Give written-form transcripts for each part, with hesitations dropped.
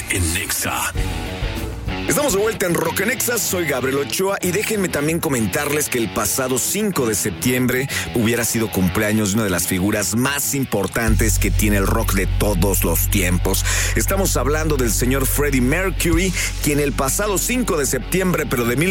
en Nexa. Estamos de vuelta en Rock en Exa, soy Gabriel Ochoa y déjenme también comentarles que el pasado 5 de septiembre hubiera sido cumpleaños de una de las figuras más importantes que tiene el rock de todos los tiempos. Estamos hablando del señor Freddie Mercury, quien el pasado 5 de septiembre, pero de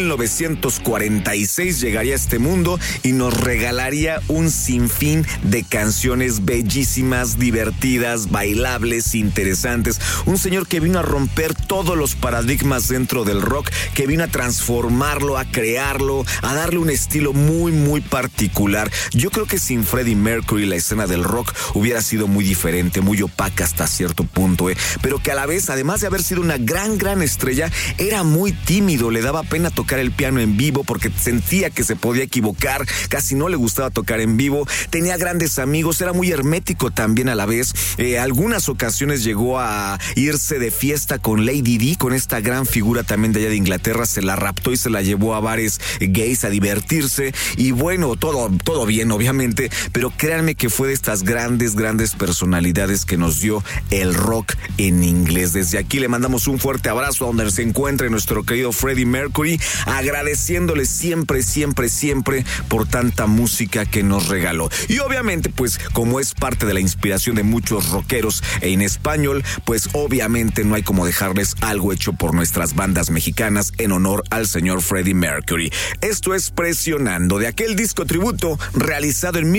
1946, llegaría a este mundo y nos regalaría un sinfín de canciones bellísimas, divertidas, bailables, interesantes. Un señor que vino a romper todos los paradigmas dentro del rock, que vino a transformarlo, a crearlo, a darle un estilo muy, muy particular. Yo creo que sin Freddie Mercury la escena del rock hubiera sido muy diferente, muy opaca hasta cierto punto, pero que a la vez, además de haber sido una gran estrella, era muy tímido, le daba pena tocar el piano en vivo porque sentía que se podía equivocar, casi no le gustaba tocar en vivo, tenía grandes amigos, era muy hermético también a la vez. Algunas ocasiones llegó a irse de fiesta con Lady Di, con esta gran figura también de allá de Inglaterra, se la raptó y se la llevó a bares gays a divertirse, y bueno, todo bien obviamente, pero créanme que fue de estas grandes personalidades que nos dio el rock en inglés. Desde aquí le mandamos un fuerte abrazo a donde se encuentre nuestro querido Freddie Mercury, agradeciéndole siempre por tanta música que nos regaló. Y obviamente, pues como es parte de la inspiración de muchos rockeros en español, pues obviamente no hay como dejarles algo hecho por nuestras bandas mexicanas en honor al señor Freddie Mercury. Esto es Presionando, de aquel disco tributo realizado en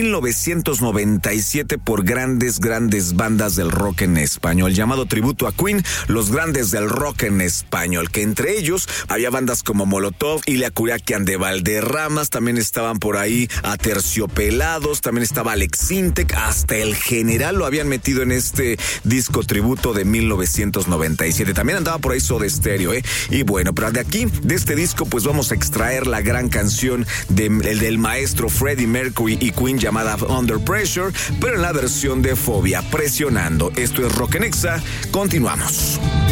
1997 por grandes bandas del rock en español, llamado Tributo a Queen, los grandes del rock en español, que entre ellos había bandas como Molotov, Ilia Curiaquian de Valderramas, también estaban por ahí Aterciopelados, también estaba Alex Intec, hasta El General lo habían metido en este disco tributo de 1997. También andaba por ahí Soda Stereo, Y bueno, pero de aquí, de este disco, pues vamos a extraer la gran canción del maestro Freddie Mercury y Queen llamada Under Pressure, pero en la versión de Fobia, Presionando. Esto es Rock en Exa, continuamos.